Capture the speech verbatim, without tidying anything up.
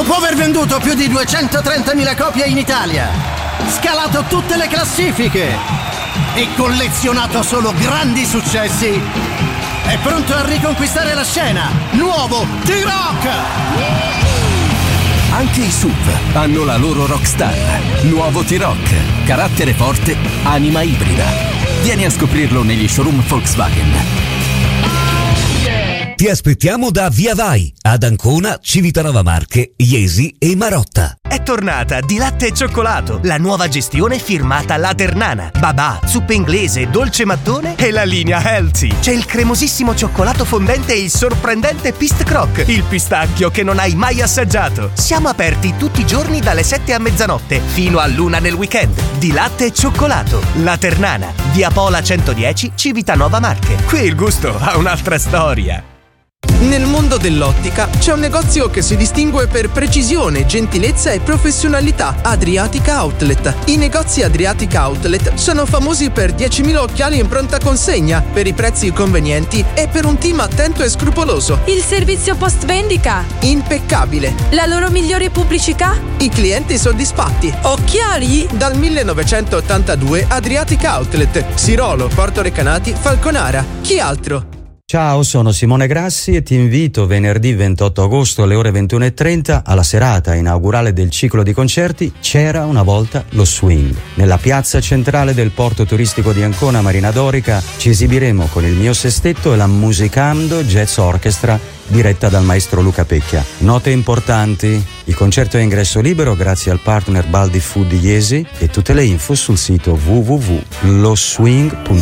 Dopo aver venduto più di duecentotrentamila copie in Italia, scalato tutte le classifiche e collezionato solo grandi successi, è pronto a riconquistare la scena. Nuovo T-Rock! Anche i S U V hanno la loro rockstar. Nuovo T-Rock, carattere forte, anima ibrida. Vieni a scoprirlo negli showroom Volkswagen. Ti aspettiamo da Via Vai, ad Ancona, Civitanova Marche, Iesi e Marotta. È tornata Di Latte e Cioccolato, la nuova gestione firmata La Ternana. Babà, zuppe inglese, dolce mattone e la linea healthy. C'è il cremosissimo cioccolato fondente e il sorprendente Pist Croc, il pistacchio che non hai mai assaggiato. Siamo aperti tutti i giorni dalle sette a mezzanotte fino all'una nel weekend. Di Latte e Cioccolato, La Ternana, Via Pola centodieci, Civitanova Marche. Qui il gusto ha un'altra storia. Nel mondo dell'ottica c'è un negozio che si distingue per precisione, gentilezza e professionalità: Adriatica Outlet. I negozi Adriatica Outlet sono famosi per diecimila occhiali in pronta consegna, per i prezzi convenienti e per un team attento e scrupoloso. Il servizio post vendita? Impeccabile. La loro migliore pubblicità? I clienti soddisfatti. Occhiali? Dal millenovecentottantadue Adriatica Outlet, Sirolo, Porto Recanati, Falconara. Chi altro? Ciao, sono Simone Grassi e ti invito venerdì ventotto agosto alle ore ventuno e trenta alla serata inaugurale del ciclo di concerti C'era una volta lo swing. Nella piazza centrale del porto turistico di Ancona Marina Dorica ci esibiremo con il mio sestetto e la Musicando Jazz Orchestra diretta dal maestro Luca Pecchia. Note importanti: il concerto è a ingresso libero grazie al partner Baldi Food di Iesi e tutte le info sul sito w w w punto lo swing punto